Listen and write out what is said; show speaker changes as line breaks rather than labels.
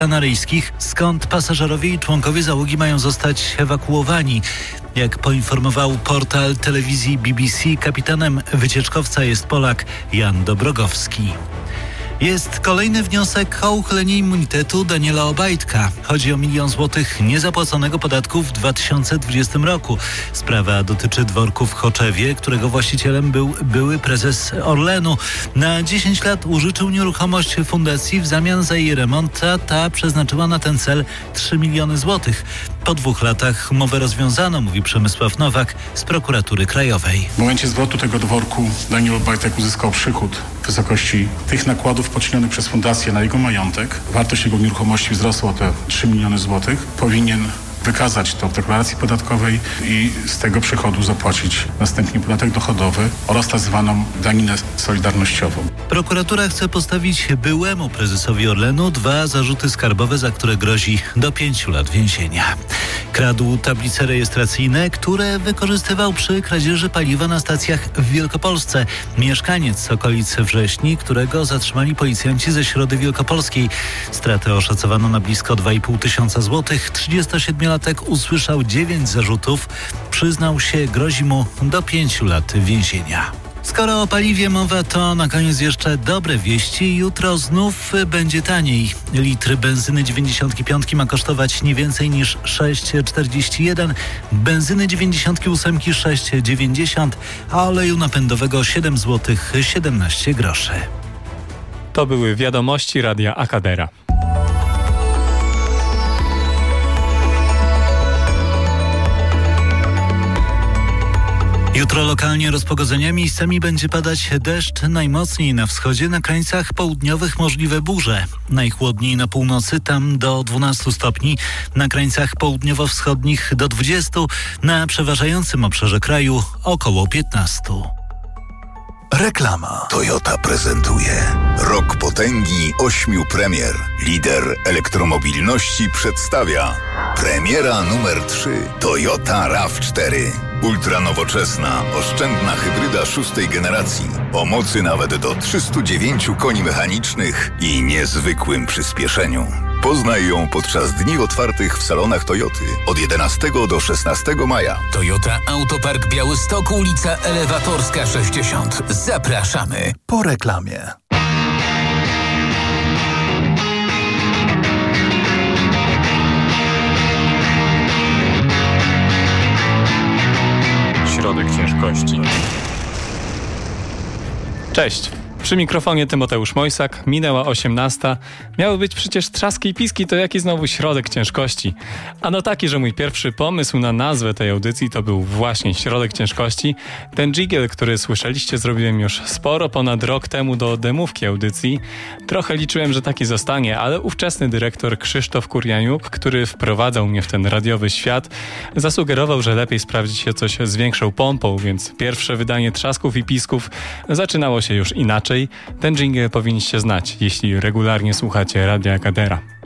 Kanaryjskich, skąd pasażerowie i członkowie załogi mają zostać ewakuowani. Jak poinformował portal telewizji BBC, kapitanem wycieczkowca jest Polak Jan Dobrogowski. Jest kolejny wniosek o uchylenie immunitetu Daniela Obajtka. Chodzi o 1 000 000 złotych niezapłaconego podatku w 2020 roku. Sprawa dotyczy dworku w Choczewie, którego właścicielem był były prezes Orlenu. Na 10 lat użyczył nieruchomość fundacji w zamian za jej remont, a ta przeznaczyła na ten cel 3 miliony złotych. Po 2 latach umowę rozwiązano, mówi Przemysław Nowak z Prokuratury Krajowej.
W momencie zwrotu tego dworku Daniel Obajtek uzyskał przychód w wysokości tych nakładów poczynionych przez fundację na jego majątek. Wartość jego nieruchomości wzrosła o te 3 miliony złotych. Powinien wykazać to w deklaracji podatkowej i z tego przychodu zapłacić następnie podatek dochodowy oraz tak zwaną daninę solidarnościową.
Prokuratura chce postawić byłemu prezesowi Orlenu 2 zarzuty skarbowe, za które grozi do 5 lat więzienia. Kradł tablice rejestracyjne, które wykorzystywał przy kradzieży paliwa na stacjach w Wielkopolsce. Mieszkaniec z okolic Wrześni, którego zatrzymali policjanci ze Środy Wielkopolskiej. Stratę oszacowano na blisko 2,5 tysiąca złotych. 37-latek usłyszał 9 zarzutów. Przyznał się, grozi mu do 5 lat więzienia. Skoro o paliwie mowa, to na koniec jeszcze dobre wieści. Jutro znów będzie taniej. Litr benzyny 95 ma kosztować nie więcej niż 6,41, benzyny 98 6,90, a oleju napędowego 7 zł 17 groszy.
To były wiadomości Radia Akadera.
Jutro lokalnie rozpogodzenia, miejscami będzie padać deszcz, najmocniej na wschodzie, na krańcach południowych możliwe burze. Najchłodniej na północy, tam do 12 stopni, na krańcach południowo-wschodnich do 20, na przeważającym obszarze kraju około 15.
Reklama. Toyota prezentuje Rok Potęgi 8 premier. Lider elektromobilności przedstawia premiera numer 3 Toyota RAV4. Ultranowoczesna, oszczędna hybryda 6. generacji. O mocy nawet do 309 koni mechanicznych i niezwykłym przyspieszeniu. Poznaj ją podczas dni otwartych w salonach Toyoty od 11 do 16 maja.
Toyota Autopark Białystok, ulica Elewatorska 60. Zapraszamy.
Po reklamie.
Środek ciężkości. Cześć. Przy mikrofonie Tymoteusz Mojsak, minęła 18. Miały być przecież trzaski i piski, to jaki znowu środek ciężkości? Ano taki, że mój pierwszy pomysł na nazwę tej audycji to był właśnie środek ciężkości. Ten dżigiel, który słyszeliście, zrobiłem już sporo ponad rok temu do demówki audycji. Trochę liczyłem, że taki zostanie, ale ówczesny dyrektor Krzysztof Kurjaniuk, który wprowadzał mnie w ten radiowy świat, zasugerował, że lepiej sprawdzić się coś z większą pompą, więc pierwsze wydanie trzasków i pisków zaczynało się już inaczej. Ten dżingiel powinniście znać, jeśli regularnie słuchacie Radia Akadera.